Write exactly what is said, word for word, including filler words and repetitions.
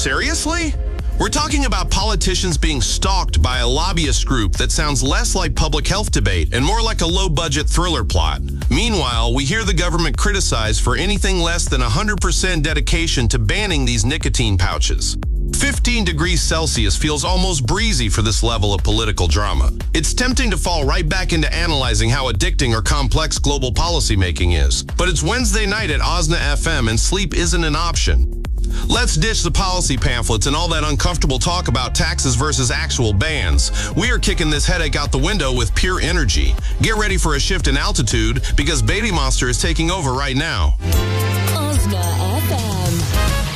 Seriously? We're talking about politicians being stalked by a lobbyist group that sounds less like public health debate and more like a low-budget thriller plot. Meanwhile, we hear the government criticized for anything less than one hundred percent dedication to banning these nicotine pouches. fifteen degrees Celsius feels almost breezy for this level of political drama. It's tempting to fall right back into analyzing how addicting or complex global policymaking is. But it's Wednesday night at Osna F M and sleep isn't an option. Let's ditch the policy pamphlets and all that uncomfortable talk about taxes versus actual bans. We are kicking this headache out the window with pure energy. Get ready for a shift in altitude because Beatty Monster is taking over right now.